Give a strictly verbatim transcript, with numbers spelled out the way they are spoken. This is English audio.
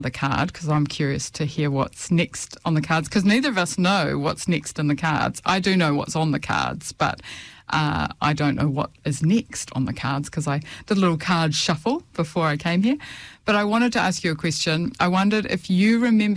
the card, because I'm curious to hear what's next on the cards, because neither of us know what's next in the cards. I do know what's on the cards, but uh, I don't know what is next on the cards, because I did a little card shuffle before I came here. But I wanted to ask you a question. I wondered if you remember